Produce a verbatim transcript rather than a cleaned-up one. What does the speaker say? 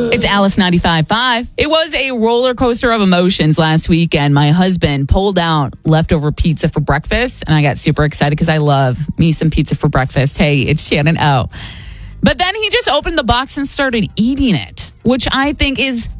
It's Alice ninety-five point five. It was a roller coaster of emotions last weekend. My husband pulled out leftover pizza for breakfast, and I got super excited because I love me some pizza for breakfast. Hey, it's Shannon O. But then he just opened the box and started eating it, which I think is